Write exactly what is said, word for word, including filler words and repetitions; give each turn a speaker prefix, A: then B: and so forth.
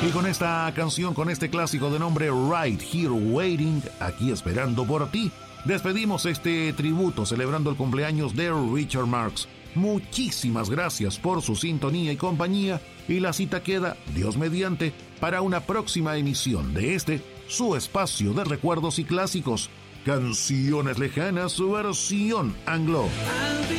A: Y con esta canción, con este clásico de nombre Right Here Waiting, aquí esperando por ti, despedimos este tributo celebrando el cumpleaños de Richard Marx. Muchísimas gracias por su sintonía y compañía, y la cita queda, Dios mediante, para una próxima emisión de este, su espacio de recuerdos y clásicos, Canciones Lejanas, su versión anglo.